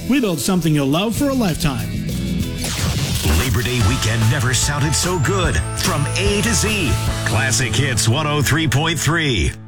We built something you'll love for a lifetime. Labor Day weekend never sounded so good. From A to Z. Classic Hits 103.3.